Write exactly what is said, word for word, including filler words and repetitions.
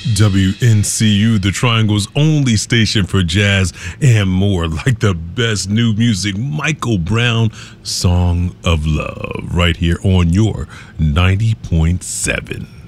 W N C U, the Triangle's only station for jazz and more, like the best new music, Michael Brown, Song of Love, right here on your ninety point seven.